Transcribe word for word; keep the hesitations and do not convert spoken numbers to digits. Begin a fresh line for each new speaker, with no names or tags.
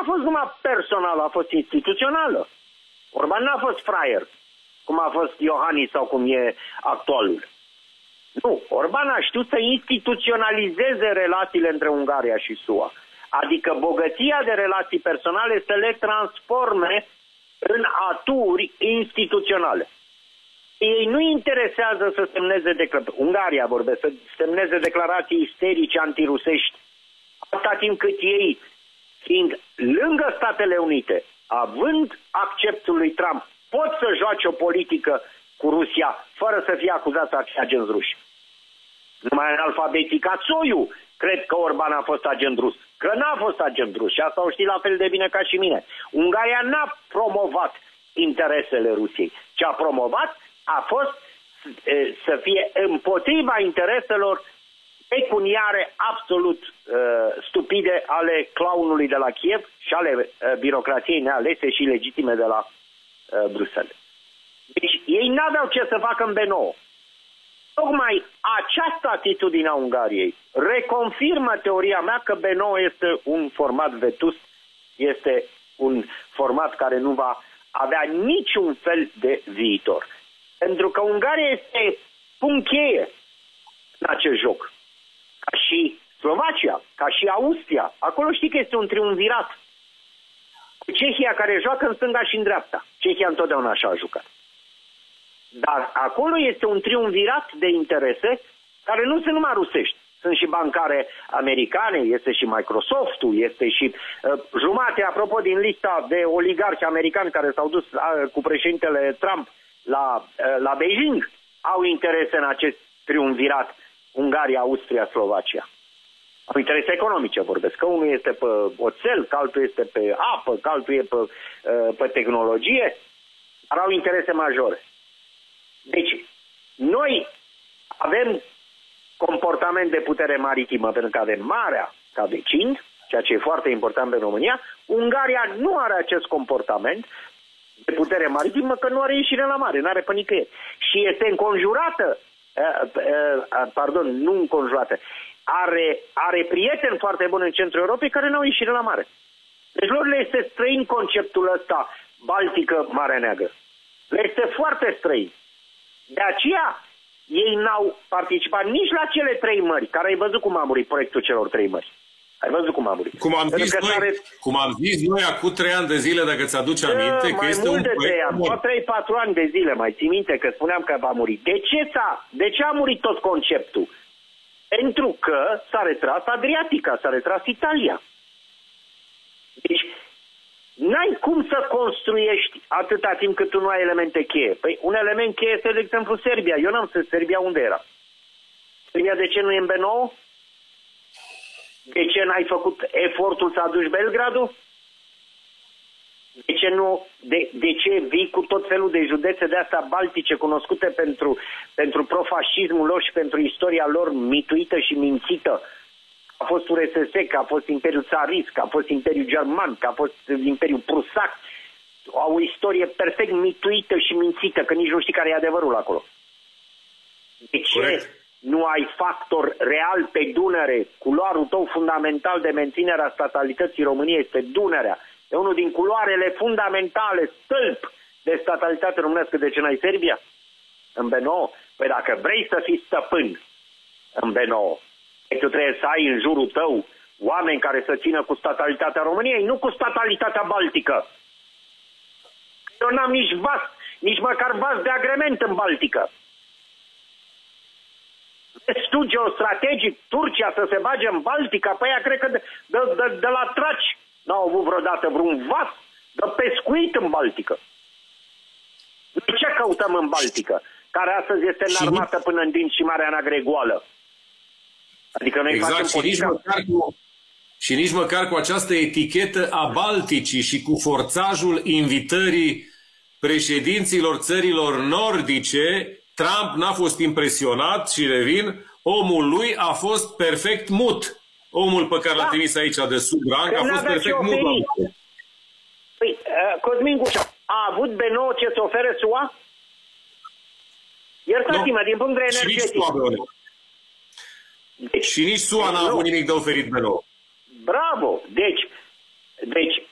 n-a fost numai personală, a fost instituțională. Orban n-a fost fraier, cum a fost Iohannis sau cum e actualul. Nu, Orban a știut să instituționalizeze relațiile între Ungaria și S U A. Adică bogăția de relații personale să le transforme în aturi instituționale. Ei nu interesează să semneze declarații, Ungaria vorbesc, să semneze declarații isterice antirusești, atâta timp cât ei, fiind lângă Statele Unite, având acceptul lui Trump, pot să joace o politică cu Rusia fără să fie acuzați a fi agenți ruși. Numai analfabeții ca Țoiu cred că Orban a fost agent rus. Că n-a fost agent rus și asta o știi la fel de bine ca și mine. Ungaria n-a promovat interesele Rusiei. Ce a promovat a fost e, să fie împotriva intereselor pecuniare absolut uh, stupide ale claunului de la Kiev și ale uh, birocrației nealese și legitime de la uh, Bruxelles. Deci ei n-aveau ce să facă în B nouă. Tocmai această atitudine a Ungariei reconfirmă teoria mea că B nouă este un format vetust, este un format care nu va avea niciun fel de viitor. Pentru că Ungaria este punct cheie în acest joc. Ca și Slovacia, ca și Austria. Acolo știi că este un triumvirat. Cu Cehia care joacă în stânga și în dreapta. Cehia întotdeauna așa a jucat. Dar acolo este un triumvirat de interese care nu sunt numai rusești. Sunt și bancare americane, este și Microsoft-ul, este și uh, jumate, apropo, din lista de oligarhi americani care s-au dus uh, cu președintele Trump la, uh, la Beijing, au interese în acest triumvirat Ungaria, Austria, Slovacia. Au interese economice, vorbesc, că unul este pe oțel, că altul este pe apă, că altul e pe, uh, pe tehnologie, dar au interese majore. Deci, noi avem comportament de putere maritimă pentru că avem marea ca vecin, ceea ce e foarte important pentru România. Ungaria nu are acest comportament de putere maritimă că nu are ieșire la mare, nu are pe nicăieri. Și este înconjurată, uh, uh, pardon, nu înconjurată, are, are prieteni foarte buni în centrul Europei care nu au ieșire la mare. Deci lor le este străin conceptul ăsta Baltică, Marea Neagră. Le este foarte străin. De aceea ei n-au participat nici la cele trei mări, care ai văzut cum a murit proiectul celor trei mări. Ai văzut cum a murit.
Cum am zis noi, are... cum am zis noi acum trei ani de zile, dacă ți-aduci aminte, că
mai
este
mult
un
de trei ani, trei patru ani de zile, mai ții minte că spuneam că va muri. De ce, s-a, de ce a murit tot conceptul? Pentru că s-a retras Adriatica, s-a retras Italia. Deci, n-ai cum să construiești atâta timp cât tu nu ai elemente cheie. Păi un element cheie este, de exemplu, Serbia. Eu n-am să Serbia unde era. Serbia de ce nu e în B nouă? De ce n-ai făcut efortul să aduci Belgradul? De ce nu? De, de ce vii cu tot felul de județe de astea baltice cunoscute pentru, pentru profascismul lor și pentru istoria lor mituită și mințită? A fost U R S S, că a fost Imperiul Țarist, că a fost Imperiul German, că a fost Imperiul Prusac. Au o istorie perfect mituită și mințită, că nici nu știi care e adevărul acolo. De ce Corect. Nu ai factor real pe Dunăre? Culoarul tău fundamental de menținere a statalității României este Dunărea. E unul din culoarele fundamentale, stâlp de statalitate românească. De ce n-ai Serbia? În B nouă? Păi dacă vrei să fii stăpân în B nouă, tu trebuie să ai în jurul tău oameni care să țină cu statalitatea României, nu cu statalitatea baltică. Eu n-am nici vas, nici măcar vas de agrement în Baltică. Vezi tu geostrategic Turcia să se bage în Baltica? Păi ea cred că de, de, de, de la Traci n-au avut vreodată vreun vas de pescuit în Baltică. Ce căutăm în Baltică? Care astăzi este înarmată până în dinți și Marea Neagră goală. Adică noi
exact,
facem
și nici, măcar cu, și nici măcar cu această etichetă a Balticii și cu forțajul invitării președinților țărilor nordice, Trump n-a fost impresionat și revin, omul lui a fost perfect mut. Omul pe care da. l-a trimis aici de sub rang a fost perfect mut.
Păi, uh, Cosmin Gușa, a avut B nouă ce să ofere S U A? Iertați-mă, no. din punct de vedere energetic.
Deci, și nici S U A n-a avut nimic de oferit B nouă.
Bravo! Deci, deci